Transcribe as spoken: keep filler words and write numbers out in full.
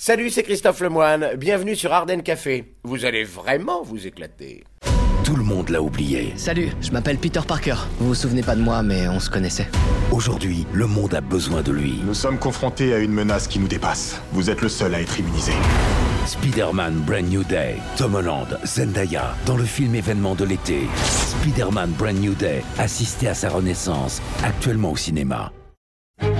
Salut, c'est Christophe Lemoine, bienvenue sur Ardenne Café. Vous allez vraiment vous éclater. Tout le monde l'a oublié. Salut, je m'appelle Peter Parker. Vous vous souvenez pas de moi, mais on se connaissait. Aujourd'hui, le monde a besoin de lui. Nous sommes confrontés à une menace qui nous dépasse. Vous êtes le seul à être immunisé. Spider-Man Brand New Day. Tom Holland, Zendaya, dans le film événement de l'été. Spider-Man Brand New Day, assistez à sa renaissance, actuellement au cinéma.